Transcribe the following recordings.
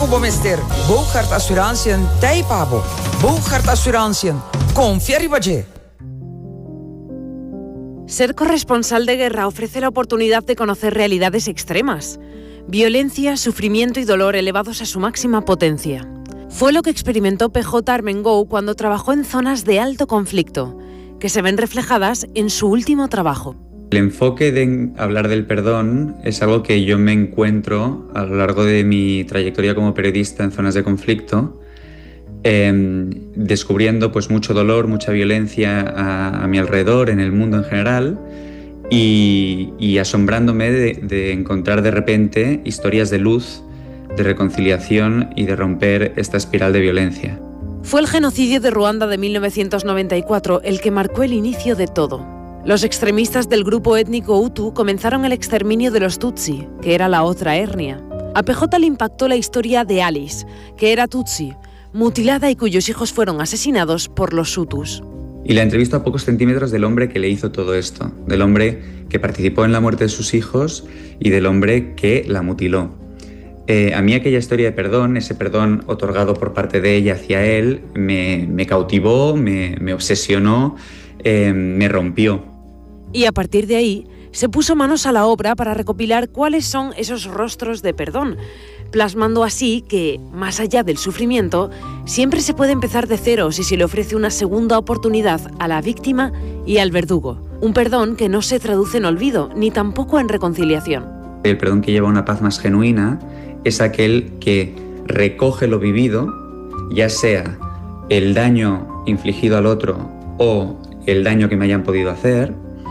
bomester. Bouchard Assurantiën Taipabo. Bouchard Assurantiën. Confía Riballé. Ser corresponsal de guerra ofrece la oportunidad de conocer realidades extremas. Violencia, sufrimiento y dolor elevados a su máxima potencia. Fue lo que experimentó PJ Armengou cuando trabajó en zonas de alto conflicto, que se ven reflejadas en su último trabajo. El enfoque de hablar del perdón es algo que yo me encuentro a lo largo de mi trayectoria como periodista en zonas de conflicto, descubriendo pues mucho dolor, mucha violencia a mi alrededor, en el mundo en general, y asombrándome de encontrar de repente historias de luz, de reconciliación y de romper esta espiral de violencia. Fue el genocidio de Ruanda de 1994 el que marcó el inicio de todo. Los extremistas del grupo étnico Hutu comenzaron el exterminio de los Tutsi, que era la otra etnia. A PJ le impactó la historia de Alice, que era Tutsi, mutilada y cuyos hijos fueron asesinados por los Hutus. Y la entrevisto a pocos centímetros del hombre que le hizo todo esto, del hombre que participó en la muerte de sus hijos y del hombre que la mutiló. A mí aquella historia de perdón, ese perdón otorgado por parte de ella hacia él, me cautivó, me obsesionó, me rompió. Y a partir de ahí se puso manos a la obra para recopilar cuáles son esos rostros de perdón, plasmando así que, más allá del sufrimiento, siempre se puede empezar de cero si se le ofrece una segunda oportunidad a la víctima y al verdugo. Un perdón que no se traduce en olvido, ni tampoco en reconciliación. El perdón que lleva una paz más genuina es aquel que recoge lo vivido, ya sea el daño infligido al otro o el daño que me hayan podido hacer,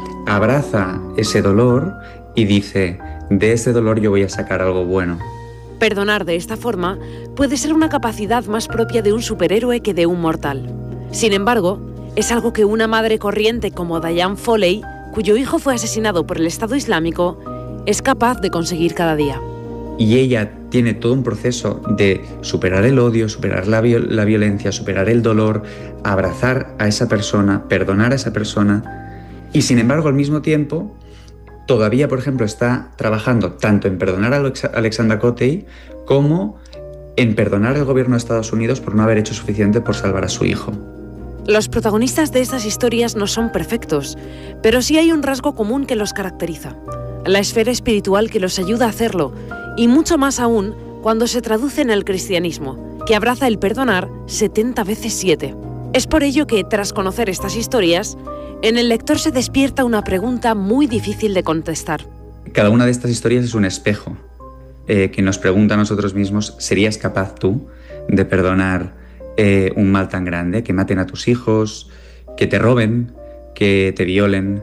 abraza ese dolor y dice, de ese dolor yo voy a sacar algo bueno. Perdonar de esta forma puede ser una capacidad más propia de un superhéroe que de un mortal. Sin embargo, es algo que una madre corriente como Diane Foley, cuyo hijo fue asesinado por el Estado Islámico, es capaz de conseguir cada día. Y ella tiene todo un proceso de superar el odio, superar la violencia, superar el dolor, abrazar a esa persona, perdonar a esa persona. Y sin embargo, al mismo tiempo, todavía, por ejemplo, está trabajando tanto en perdonar a Alexandra Cottey como en perdonar al gobierno de Estados Unidos por no haber hecho suficiente por salvar a su hijo. Los protagonistas de estas historias no son perfectos, pero sí hay un rasgo común que los caracteriza: la esfera espiritual que los ayuda a hacerlo, y mucho más aún cuando se traduce en el cristianismo, que abraza el perdonar 70 veces 7. Es por ello que, tras conocer estas historias, en el lector se despierta una pregunta muy difícil de contestar. Cada una de estas historias es un espejo que nos pregunta a nosotros mismos, ¿serías capaz tú de perdonar un mal tan grande? Que maten a tus hijos, que te roben, que te violen,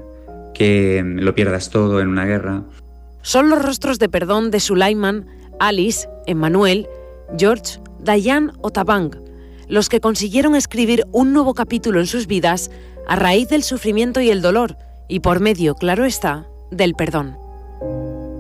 que lo pierdas todo en una guerra. Son los rostros de perdón de Sulaiman, Alice, Emmanuel, George, Diane o Tabang, los que consiguieron escribir un nuevo capítulo en sus vidas a raíz del sufrimiento y el dolor, y por medio, claro está, del perdón.